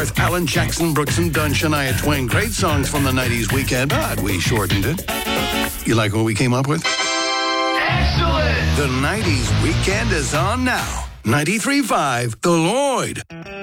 Garth, Alan, Jackson, Brooks, and Dunn, Shania Twain. Great songs from the 90s weekend, but we shortened it. You like what we came up with? Excellent! The 90s weekend is on now. 93.5 The Lloyd.